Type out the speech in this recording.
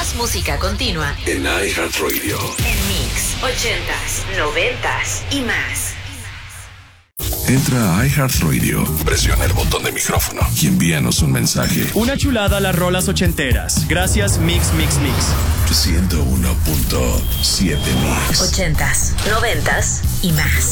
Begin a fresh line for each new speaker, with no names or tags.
Más música continua
en iHeartRadio.
En Mix 80s, 90s y más.
Entra a iHeartRadio, presiona el botón de micrófono y envíanos un mensaje.
Una chulada a las rolas ochenteras. Gracias Mix.
101.7 Mix.
80s, 90s y más.